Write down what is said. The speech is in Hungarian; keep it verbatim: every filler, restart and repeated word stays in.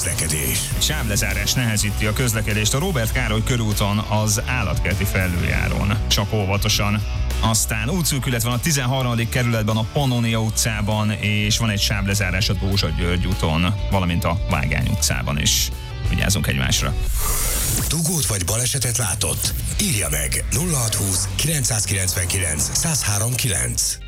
közlekedés. Sávlezárás nehezíti a közlekedést a Róbert Károly körúton az állatkerti felüljárón. Csak óvatosan. Aztán útszűkület van a tizenharmadik kerületben a Pannonia utcában, és van egy sávlezárás a Dózsa György úton, valamint a Vágány utcában is. Vigyázzunk egymásra. Dugót vagy balesetet látott? Írja meg nulla hatszázhúsz kilencszázkilencvenkilenc százhárom kilenc.